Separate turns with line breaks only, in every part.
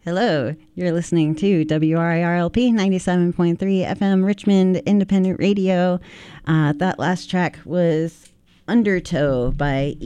Hello, you're listening to WRIRLP 97.3 FM Richmond Independent Radio. That last track was Undertow by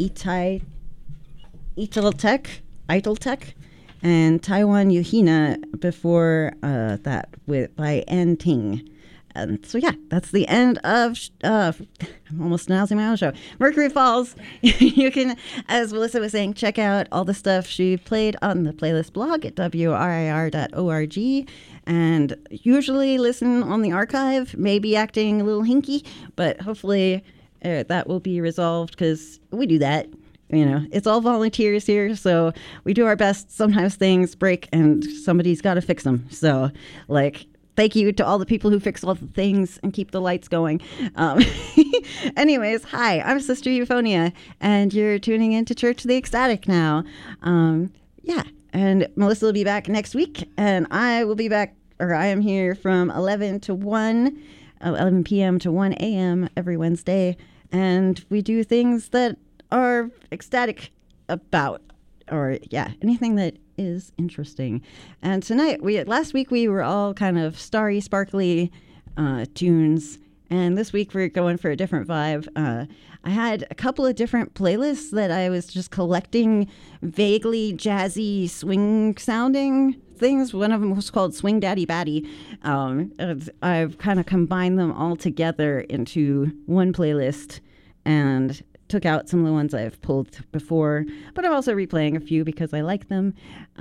Eiteltech, and Taiwan Yuhina before that by An Ting. And so, yeah, that's the end of, I'm almost announcing my own show, Mercury Falls. You can, as Melissa was saying, check out all the stuff she played on the playlist blog at WRIR.org. And usually listen on the archive, maybe acting a little hinky, but hopefully that will be resolved because we do that. You know, it's all volunteers here, so we do our best. Sometimes things break and somebody's got to fix them. So, thank you to all the people who fix all the things and keep the lights going. Anyways, hi, I'm Sister Euphonia, and you're tuning in to Church of the Ecstatic now. And Melissa will be back next week, and I will be back, or I am here from 11 p.m. to 1 a.m. every Wednesday, and we do things that are ecstatic about, anything that is interesting. And tonight, last week we were all kind of starry, sparkly tunes, and this week we're going for a different vibe. I had a couple of different playlists that I was just collecting vaguely jazzy, swing-sounding things. One of them was called Swing Daddy Batty. I've kind of combined them all together into one playlist and took out some of the ones I've pulled before, but I'm also replaying a few because I like them.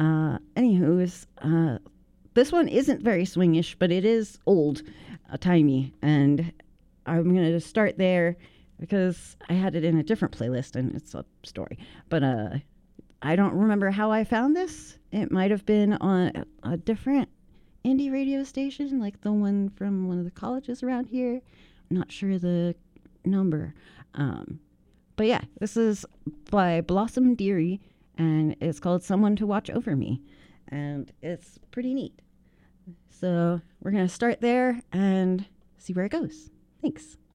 This one isn't very swingish, but it is old, timey, and I'm going to start there because I had it in a different playlist, and it's a story. But I don't remember how I found this. It might have been on a different indie radio station, like the one from one of the colleges around here. I'm not sure the number. But yeah, this is by Blossom Dearie, and it's called Someone to Watch Over Me, and it's pretty neat. So we're going to start there and see where it goes. Thanks.